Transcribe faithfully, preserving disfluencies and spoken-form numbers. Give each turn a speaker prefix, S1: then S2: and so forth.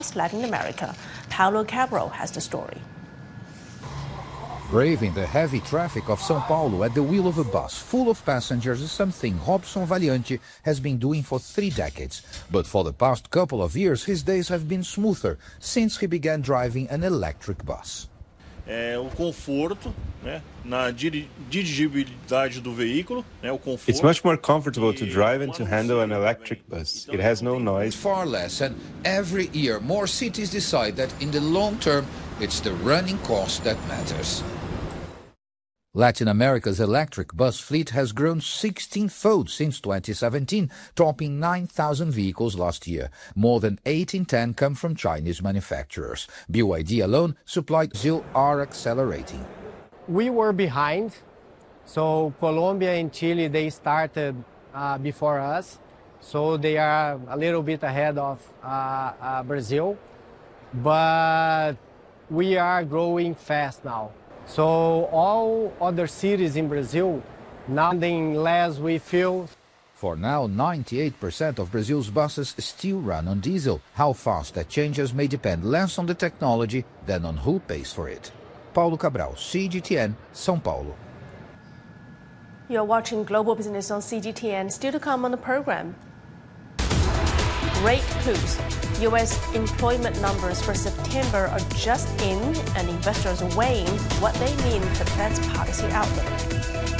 S1: Latin America. Paulo Cabral has the story.
S2: Braving the heavy traffic of São Paulo at the wheel of a bus full of passengers is something Robson Valiante has been doing for three decades. But for the past couple of years, his days have been smoother since he began driving an electric bus.
S3: É, o conforto, né, na dirigibilidade do veículo, né, o conforto.
S4: It's much more comfortable to drive and to handle an electric bus. It has no noise.
S2: Far less, and every year more cities decide that in the long term, it's the running cost that matters. Latin America's electric bus fleet has grown sixteen-fold since twenty seventeen, topping nine thousand vehicles last year. More than eight in ten come from Chinese manufacturers. B Y D alone supplied Brazil are accelerating.
S5: We were behind, so Colombia and Chile, they started uh, before us, so they are a little bit ahead of uh, uh, Brazil, but we are growing fast now. So all other cities in Brazil, now unless we feel.
S2: For now, ninety-eight percent of Brazil's buses still run on diesel. How fast that changes may depend less on the technology than on who pays for it. Paulo Cabral, C G T N, São Paulo.
S1: You're watching Global Business on C G T N. Still to come on the program. Great news. U S employment numbers for September are just in, and investors are weighing what they mean for the Fed's policy outlook.